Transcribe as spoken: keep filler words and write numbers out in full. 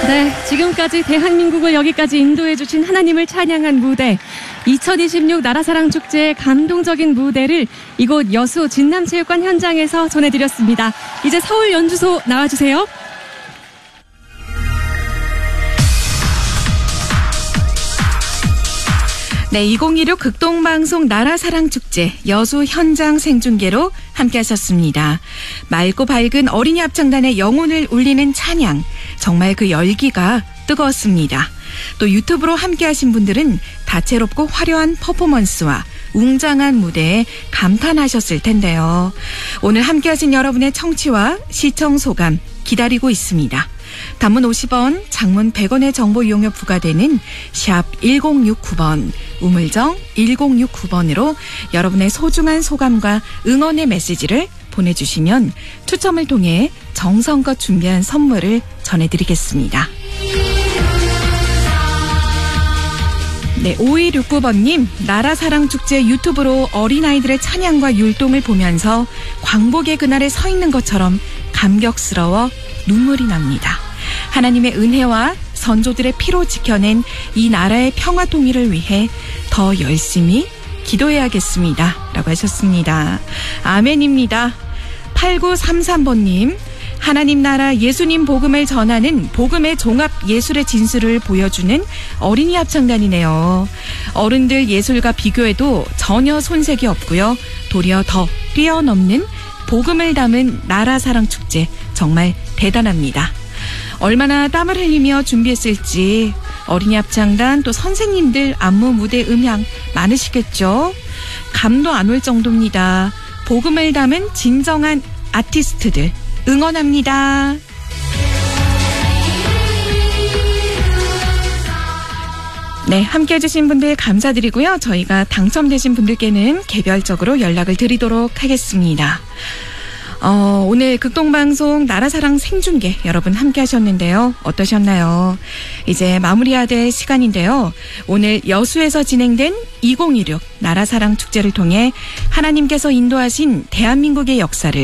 네, 지금까지 대한민국을 여기까지 인도해주신 하나님을 찬양한 무대, 이천이십육 나라사랑축제의 감동적인 무대를 이곳 여수 진남체육관 현장에서 전해드렸습니다. 이제 서울 연주소 나와주세요. 네, 이천이십육 극동방송 나라사랑축제 여수 현장 생중계로 함께 하셨습니다. 맑고 밝은 어린이 합창단의 영혼을 울리는 찬양, 정말 그 열기가 뜨거웠습니다. 또 유튜브로 함께 하신 분들은 다채롭고 화려한 퍼포먼스와 웅장한 무대에 감탄하셨을 텐데요. 오늘 함께 하신 여러분의 청취와 시청 소감 기다리고 있습니다. 단문 오십 원, 장문 백 원의 정보 이용료 부과되는 샵 일공육구 번, 우물정 일공육구 번으로 여러분의 소중한 소감과 응원의 메시지를 보내주시면 추첨을 통해 정성껏 준비한 선물을 전해드리겠습니다. 네, 오이육구 번님, 나라사랑축제 유튜브로 어린아이들의 찬양과 율동을 보면서 광복의 그날에 서 있는 것처럼 감격스러워 눈물이 납니다. 하나님의 은혜와 선조들의 피로 지켜낸 이 나라의 평화 통일을 위해 더 열심히 기도해야겠습니다. 라고 하셨습니다. 아멘입니다. 팔구삼삼 번님, 하나님 나라 예수님 복음을 전하는 복음의 종합 예술의 진수를 보여주는 어린이 합창단이네요. 어른들 예술과 비교해도 전혀 손색이 없고요. 도리어 더 뛰어넘는 복음을 담은 나라사랑축제, 정말 대단합니다. 얼마나 땀을 흘리며 준비했을지 어린이 합창단 또 선생님들 안무 무대 음향 많으시겠죠? 감도 안 올 정도입니다. 복음을 담은 진정한 아티스트들 응원합니다. 네, 함께 해주신 분들 감사드리고요. 저희가 당첨되신 분들께는 개별적으로 연락을 드리도록 하겠습니다. 어, 오늘 극동방송 나라사랑 생중계 여러분 함께 하셨는데요. 어떠셨나요? 이제 마무리해야 될 시간인데요. 오늘 여수에서 진행된 이천이십육 나라사랑 축제를 통해 하나님께서 인도하신 대한민국의 역사를